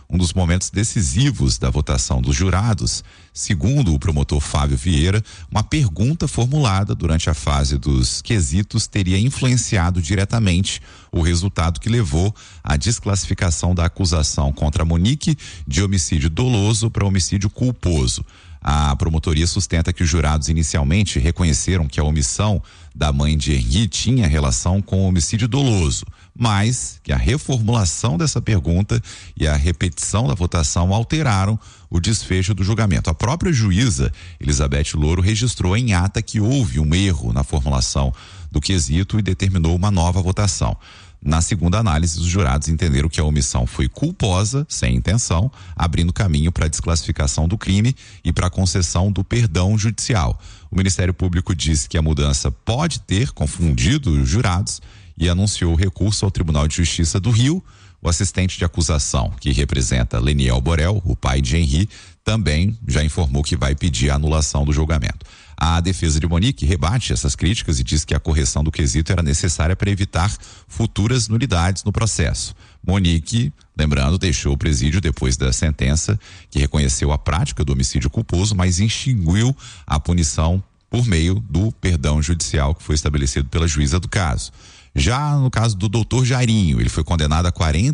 um dos momentos decisivos da votação dos jurados. Segundo o promotor Fábio Vieira, uma pergunta formulada durante a fase dos quesitos teria influenciado diretamente o resultado que levou à desclassificação da acusação contra a Monique de homicídio doloso para homicídio culposo. A promotoria sustenta que os jurados inicialmente reconheceram que a omissão da mãe de Henri tinha relação com o homicídio doloso, mas que a reformulação dessa pergunta e a repetição da votação alteraram o desfecho do julgamento. A própria juíza Elizabeth Louro registrou em ata que houve um erro na formulação do quesito e determinou uma nova votação. Na segunda análise, os jurados entenderam que a omissão foi culposa, sem intenção, abrindo caminho para a desclassificação do crime e para a concessão do perdão judicial. O Ministério Público disse que a mudança pode ter confundido os jurados e anunciou recurso ao Tribunal de Justiça do Rio. O assistente de acusação, que representa Leniel Borel, o pai de Henri, também já informou que vai pedir a anulação do julgamento. A defesa de Monique rebate essas críticas e diz que a correção do quesito era necessária para evitar futuras nulidades no processo. Monique, lembrando, deixou o presídio depois da sentença que reconheceu a prática do homicídio culposo, mas extinguiu a punição por meio do perdão judicial que foi estabelecido pela juíza do caso. Já no caso do doutor Jairinho, ele foi condenado a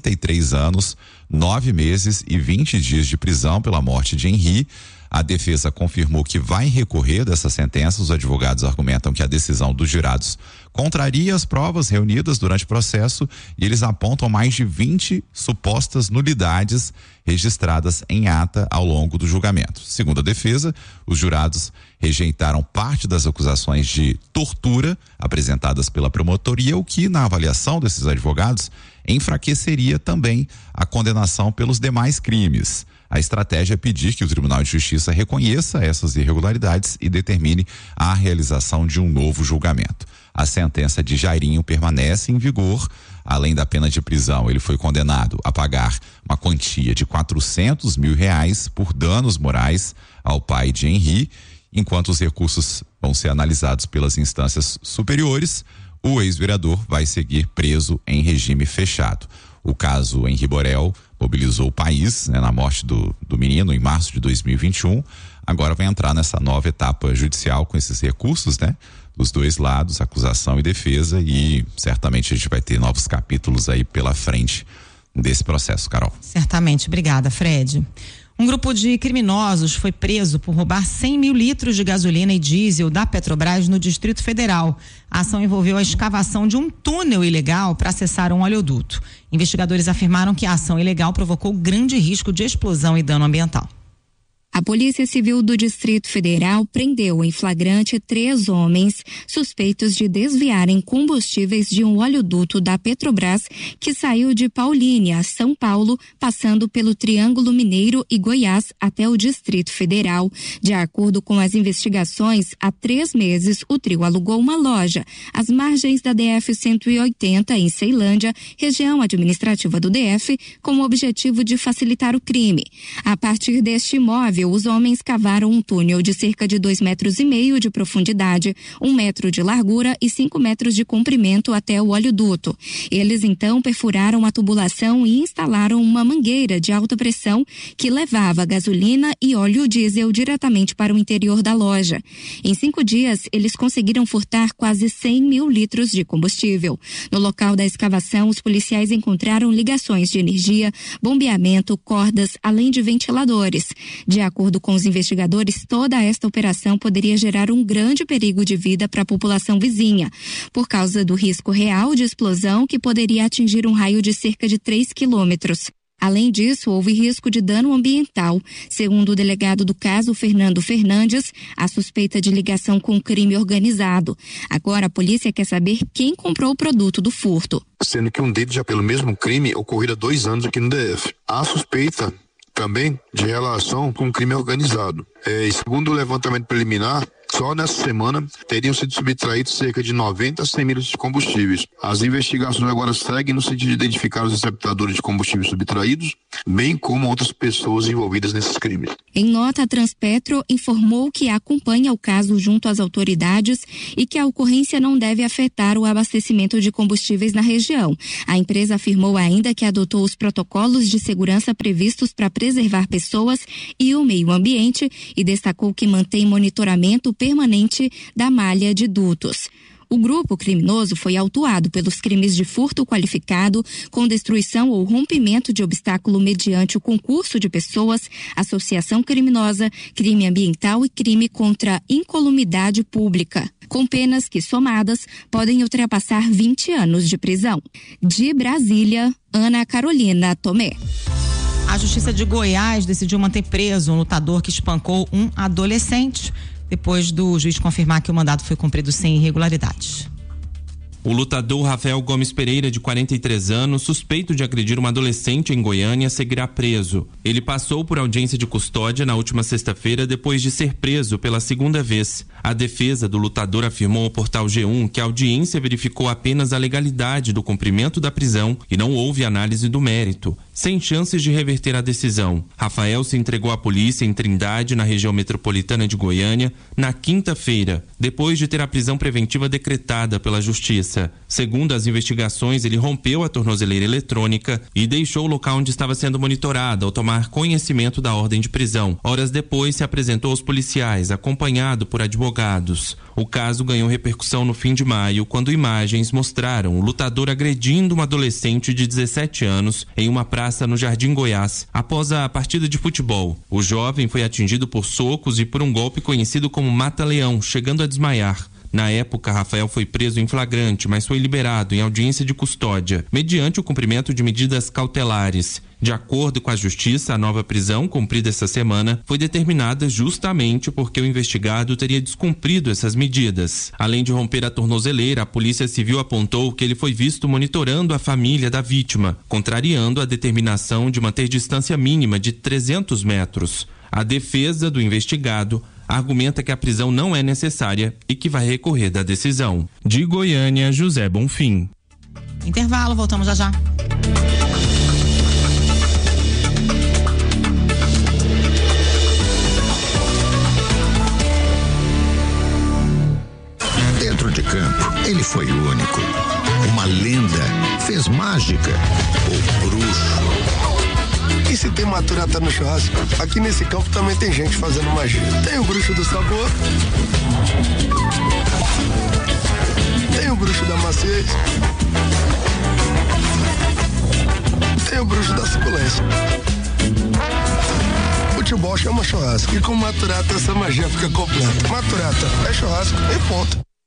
43 anos, 9 meses e 20 dias de prisão pela morte de Henri. A defesa confirmou que vai recorrer dessa sentença. Os advogados argumentam que a decisão dos jurados contraria as provas reunidas durante o processo e eles apontam mais de 20 supostas nulidades registradas em ata ao longo do julgamento. Segundo a defesa, os jurados rejeitaram parte das acusações de tortura apresentadas pela promotoria, o que, na avaliação desses advogados, enfraqueceria também a condenação pelos demais crimes. A estratégia é pedir que o Tribunal de Justiça reconheça essas irregularidades e determine a realização de um novo julgamento. A sentença de Jairinho permanece em vigor. Além da pena de prisão, ele foi condenado a pagar uma quantia de R$400 mil por danos morais ao pai de Henri. Enquanto os recursos vão ser analisados pelas instâncias superiores, o ex-vereador vai seguir preso em regime fechado. O caso Henri Borel mobilizou o país, na morte do menino em março de 2021. Agora vai entrar nessa nova etapa judicial com esses recursos, dos dois lados, acusação e defesa, e certamente a gente vai ter novos capítulos aí pela frente desse processo, Carol. Certamente. Obrigada, Fred. Um grupo de criminosos foi preso por roubar 100 mil litros de gasolina e diesel da Petrobras no Distrito Federal. A ação envolveu a escavação de um túnel ilegal para acessar um oleoduto. Investigadores afirmaram que a ação ilegal provocou grande risco de explosão e dano ambiental. A Polícia Civil do Distrito Federal prendeu em flagrante 3 homens suspeitos de desviarem combustíveis de um oleoduto da Petrobras que saiu de Paulínia, São Paulo, passando pelo Triângulo Mineiro e Goiás até o Distrito Federal. De acordo com as investigações, há 3 meses o trio alugou uma loja às margens da DF-180 em Ceilândia, região administrativa do DF, com o objetivo de facilitar o crime. A partir deste imóvel, os homens cavaram um túnel de cerca de 2,5 metros de profundidade, 1 metro de largura e 5 metros de comprimento até o oleoduto. Eles então perfuraram a tubulação e instalaram uma mangueira de alta pressão que levava gasolina e óleo diesel diretamente para o interior da loja. Em 5 dias, eles conseguiram furtar quase 100 mil litros de combustível. No local da escavação, os policiais encontraram ligações de energia, bombeamento, cordas, além de ventiladores. De acordo com os investigadores, toda esta operação poderia gerar um grande perigo de vida para a população vizinha, por causa do risco real de explosão que poderia atingir um raio de cerca de 3 quilômetros. Além disso, houve risco de dano ambiental. Segundo o delegado do caso, Fernando Fernandes, há suspeita de ligação com crime organizado. Agora a polícia quer saber quem comprou o produto do furto. Sendo que um deles já pelo mesmo crime ocorrido há 2 anos aqui no DF. Há suspeita também de relação com crime organizado. E segundo o levantamento preliminar, Só nessa semana teriam sido subtraídos cerca de 90 a 100 mil litros de combustíveis. As investigações agora seguem no sentido de identificar os receptadores de combustíveis subtraídos, bem como outras pessoas envolvidas nesses crimes. Em nota, a Transpetro informou que acompanha o caso junto às autoridades e que a ocorrência não deve afetar o abastecimento de combustíveis na região. A empresa afirmou ainda que adotou os protocolos de segurança previstos para preservar pessoas e o meio ambiente e destacou que mantém monitoramento permanente da malha de dutos. O grupo criminoso foi autuado pelos crimes de furto qualificado, com destruição ou rompimento de obstáculo mediante o concurso de pessoas, associação criminosa, crime ambiental e crime contra incolumidade pública, com penas que, somadas, podem ultrapassar 20 anos de prisão. De Brasília, Ana Carolina Tomé. A Justiça de Goiás decidiu manter preso um lutador que espancou um adolescente, depois do juiz confirmar que o mandato foi cumprido sem irregularidades. O lutador Rafael Gomes Pereira, de 43 anos, suspeito de agredir uma adolescente em Goiânia, seguirá preso. Ele passou por audiência de custódia na última sexta-feira, depois de ser preso pela segunda vez. A defesa do lutador afirmou ao portal G1 que a audiência verificou apenas a legalidade do cumprimento da prisão e não houve análise do mérito, sem chances de reverter a decisão. Rafael se entregou à polícia em Trindade, na região metropolitana de Goiânia, na quinta-feira, depois de ter a prisão preventiva decretada pela Justiça. Segundo as investigações, ele rompeu a tornozeleira eletrônica e deixou o local onde estava sendo monitorado ao tomar conhecimento da ordem de prisão. Horas depois, se apresentou aos policiais, acompanhado por advogados. O caso ganhou repercussão no fim de maio, quando imagens mostraram o lutador agredindo uma adolescente de 17 anos em uma praça no Jardim Goiás, após a partida de futebol. O jovem foi atingido por socos e por um golpe conhecido como mata-leão, chegando a desmaiar. Na época, Rafael foi preso em flagrante, mas foi liberado em audiência de custódia, mediante o cumprimento de medidas cautelares. De acordo com a Justiça, a nova prisão, cumprida essa semana, foi determinada justamente porque o investigado teria descumprido essas medidas. Além de romper a tornozeleira, a Polícia Civil apontou que ele foi visto monitorando a família da vítima, contrariando a determinação de manter distância mínima de 300 metros. A defesa do investigado argumenta que a prisão não é necessária e que vai recorrer da decisão. De Goiânia, José Bonfim. Intervalo, voltamos já já. Dentro de campo, ele foi único. Uma lenda, fez mágica, o bruxo. E se tem Maturata no churrasco, aqui nesse campo também tem gente fazendo magia. Tem o bruxo do sabor, tem o bruxo da maciez, tem o bruxo da suculência. Futebol chama churrasco e com Maturata essa magia fica completa. Maturata é churrasco e ponto.